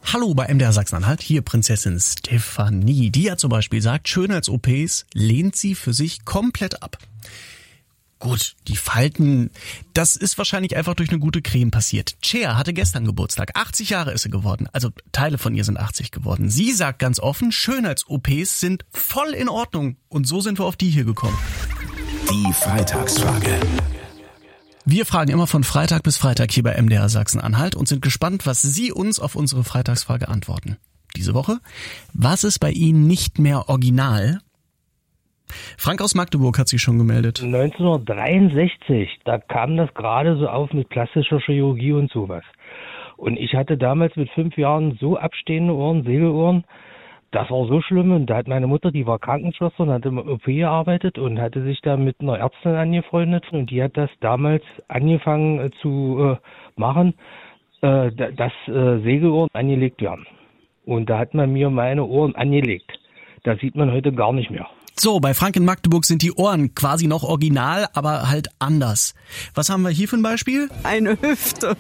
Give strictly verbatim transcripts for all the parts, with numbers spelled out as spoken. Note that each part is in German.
Hallo bei M D R Sachsen-Anhalt, hier Prinzessin Stefanie. Die ja zum Beispiel sagt, Schönheits-O Ps lehnt sie für sich komplett ab. Gut, die Falten, das ist wahrscheinlich einfach durch eine gute Creme passiert. Cher hatte gestern Geburtstag, achtzig Jahre ist sie geworden, also Teile von ihr sind achtzig geworden. Sie sagt ganz offen, Schönheits-O Ps sind voll in Ordnung und so sind wir auf die hier gekommen. Die Freitagsfrage. Wir fragen immer von Freitag bis Freitag hier bei M D R Sachsen-Anhalt und sind gespannt, was Sie uns auf unsere Freitagsfrage antworten. Diese Woche, was ist bei Ihnen nicht mehr original? Frank aus Magdeburg hat sich schon gemeldet. neunzehnhundertdreiundsechzig, da kam das gerade so auf mit plastischer Chirurgie und sowas. Und ich hatte damals mit fünf Jahren so abstehende Ohren, Segelohren, das war so schlimm. Und da hat meine Mutter, die war Krankenschwester und hat im O P gearbeitet und hatte sich da mit einer Ärztin angefreundet. Und die hat das damals angefangen äh, zu äh, machen, äh, dass äh, Segelohren angelegt werden. Und da hat man mir meine Ohren angelegt. Das sieht man heute gar nicht mehr. So, bei Frank in Magdeburg sind die Ohren quasi noch original, aber halt anders. Was haben wir hier für ein Beispiel? Eine Hüfte.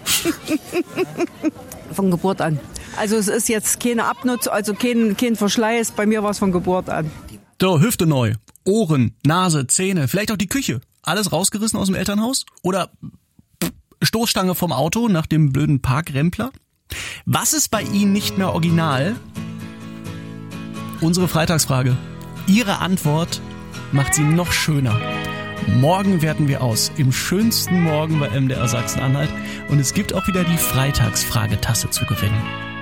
Von Geburt an. Also es ist jetzt keine Abnutzung, also kein, kein Verschleiß. Bei mir war es von Geburt an. So, Hüfte neu. Ohren, Nase, Zähne, vielleicht auch die Küche. Alles rausgerissen aus dem Elternhaus? Oder Stoßstange vom Auto nach dem blöden Parkrempler? Was ist bei Ihnen nicht mehr original? Unsere Freitagsfrage. Ihre Antwort macht sie noch schöner. Morgen werten wir aus, im schönsten Morgen bei M D R Sachsen-Anhalt. Und es gibt auch wieder die Freitagsfragetasse zu gewinnen.